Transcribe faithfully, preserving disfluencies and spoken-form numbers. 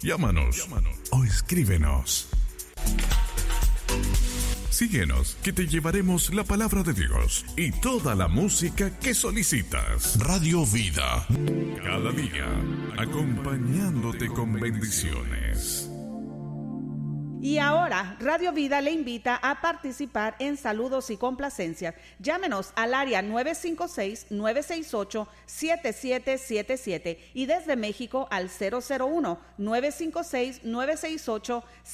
Llámanos, Llámanos. o escríbenos. Síguenos, que te llevaremos la palabra de Dios y toda la música que solicitas. Radio Vida, cada día, acompañándote con bendiciones. Y ahora, Radio Vida le invita a participar en saludos y complacencias. Llámenos al área nueve cinco seis, nueve seis ocho, siete siete siete siete y desde México al cero cero uno, nueve cinco seis, nueve seis ocho,